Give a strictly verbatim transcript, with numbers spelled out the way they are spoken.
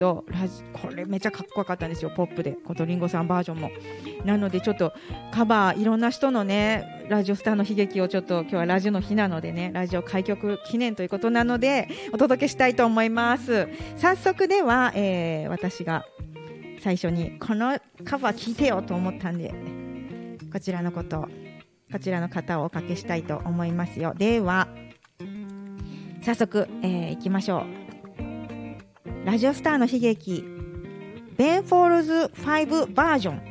ラジこれめちゃかっこよかったんですよ、ポップでコトリンゴさんバージョンも。なのでちょっとカバーいろんな人のねラジオスターの悲劇をちょっと今日はラジオの日なのでね、ラジオ開局記念ということなのでお届けしたいと思います。早速では、えー、私が最初にこのカバー聞いてよと思ったんで、こちらのことこちらの方をおかけしたいと思いますよ。では早速、えー、いきましょう。ラジオスターの悲劇ベン・フォールズファイブバージョン